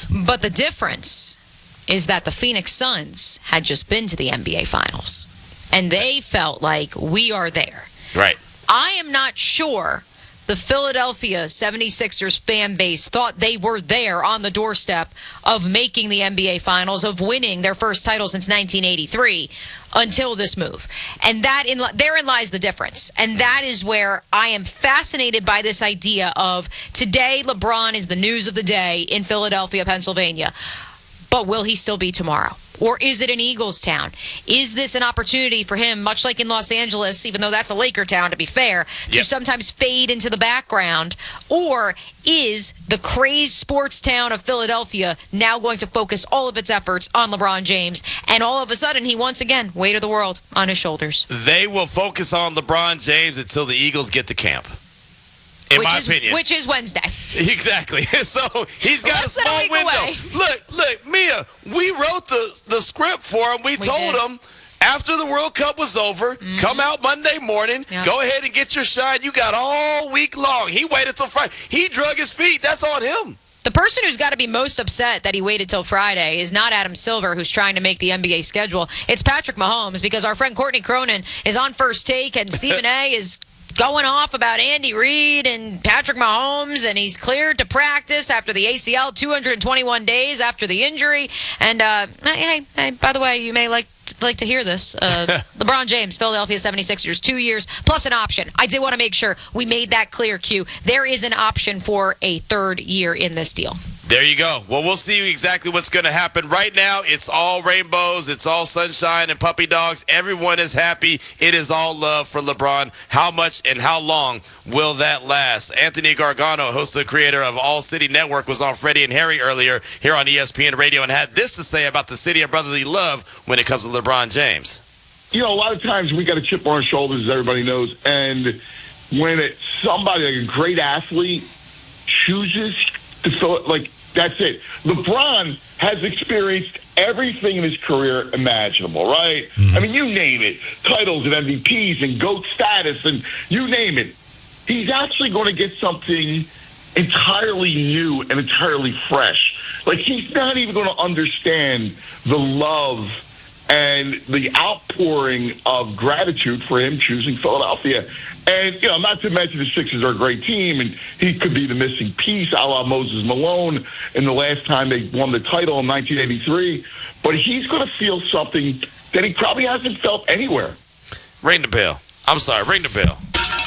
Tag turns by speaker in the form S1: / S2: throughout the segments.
S1: But the difference is that the Phoenix Suns had just been to the NBA Finals, and they felt like we are there.
S2: Right.
S1: I am not sure the Philadelphia 76ers fan base thought they were there on the doorstep of making the NBA Finals, of winning their first title since 1983 until this move. And therein lies the difference. And that is where I am fascinated by this idea of today LeBron is the news of the day in Philadelphia, Pennsylvania. But will he still be tomorrow? Or is it an Eagles town? Is this an opportunity for him, much like in Los Angeles, even though that's a Laker town, to be fair, to sometimes fade into the background? Or is the crazed sports town of Philadelphia now going to focus all of its efforts on LeBron James? And all of a sudden, he once again, weight of the world on his shoulders.
S2: They will focus on LeBron James until the Eagles get to camp. In my opinion.
S1: Which is Wednesday.
S2: Exactly. So he's got a small window.
S1: Away.
S2: Look, Mia, we wrote the script for him. We told him after the World Cup was over, come out Monday morning, go ahead and get your shine. You got all week long. He waited till Friday. He drug his feet. That's on him.
S1: The person who's got to be most upset that he waited till Friday is not Adam Silver, who's trying to make the NBA schedule. It's Patrick Mahomes, because our friend Courtney Cronin is on First Take, and Stephen A. is going off about Andy Reid and Patrick Mahomes, and he's cleared to practice after the ACL, 221 days after the injury. And hey, by the way, you may like to hear this. LeBron James, Philadelphia 76ers, 2 years plus an option. I did want to make sure we made that clear, Q. There is an option for a third year in this deal.
S2: There you go. Well, we'll see exactly what's going to happen. Right now, it's all rainbows. It's all sunshine and puppy dogs. Everyone is happy. It is all love for LeBron. How much and how long will that last? Anthony Gargano, host and creator of All City Network, was on Freddie and Harry earlier here on ESPN Radio and had this to say about the city of brotherly love when it comes to LeBron James.
S3: You know, a lot of times we got a chip on our shoulders, as everybody knows, and when it's somebody like a great athlete chooses to feel like that's it. LeBron has experienced everything in his career imaginable, right? I mean, you name it. Titles and MVPs and GOAT status and you name it. He's actually going to get something entirely new and entirely fresh. Like, he's not even going to understand the love and the outpouring of gratitude for him choosing Philadelphia. And, you know, not to mention the Sixers are a great team, and he could be the missing piece, a la Moses Malone in the last time they won the title in 1983. But he's going to feel something that he probably hasn't felt anywhere.
S2: Ring the bell. I'm sorry, ring the bell.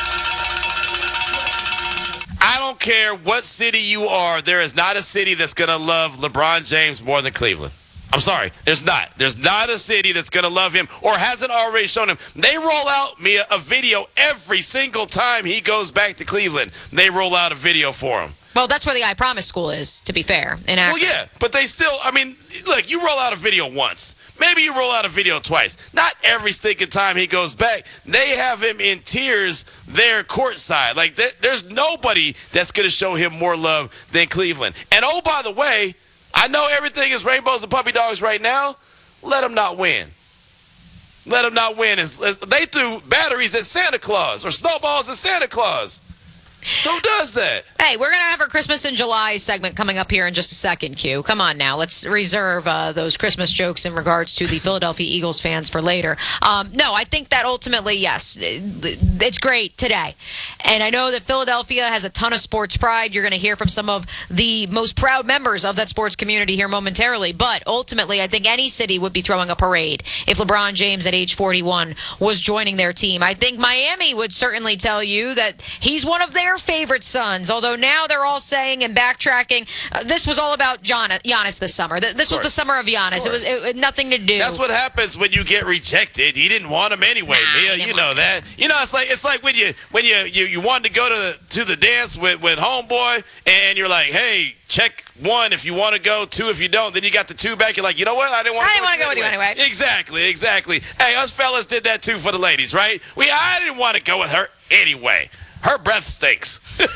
S2: I don't care what city you are, there is not a city that's going to love LeBron James more than Cleveland. I'm sorry, there's not. There's not a city that's going to love him or hasn't already shown him. They roll out, Mia, a video every single time he goes back to Cleveland. They roll out a video for him.
S1: Well, that's where the I Promise School is, to be fair.
S2: Well, yeah, but they still, I mean, look, you roll out a video once. Maybe you roll out a video twice. Not every stinking time he goes back. They have him in tears there courtside. Like, there's nobody that's going to show him more love than Cleveland. And, oh, by the way, I know everything is rainbows and puppy dogs right now. Let them not win. Let them not win. They threw batteries at Santa Claus or snowballs at Santa Claus. Who does that?
S1: Hey, we're going to have our Christmas in July segment coming up here in just a second, Q. Come on now. Let's reserve those Christmas jokes in regards to the Philadelphia Eagles fans for later. No, I think that ultimately, yes, it's great today. And I know that Philadelphia has a ton of sports pride. You're going to hear from some of the most proud members of that sports community here momentarily. But ultimately, I think any city would be throwing a parade if LeBron James at age 41 was joining their team. I think Miami would certainly tell you that he's one of their favorite sons, although now they're all saying and backtracking, this was all about Giannis this summer. This was the summer of Giannis. It had nothing to do.
S2: That's what happens when you get rejected. You didn't want him anyway, Mia. You know that. You know, it's like when you wanted to go to the dance with homeboy, and you're like, hey, check 1 if you want to go, 2 if you don't. Then you got the 2 back. You're like, you know what? I didn't want to go with you anyway. Exactly. Hey, us fellas did that too for the ladies, right? I didn't want to go with her anyway. Her breath stinks.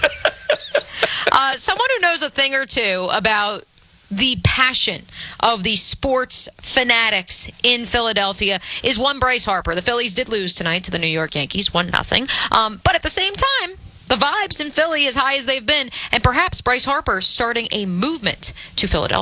S1: Someone who knows a thing or two about the passion of the sports fanatics in Philadelphia is one Bryce Harper. The Phillies did lose tonight to the New York Yankees, 1-0. But at the same time, the vibes in Philly as high as they've been, and perhaps Bryce Harper starting a movement to Philadelphia.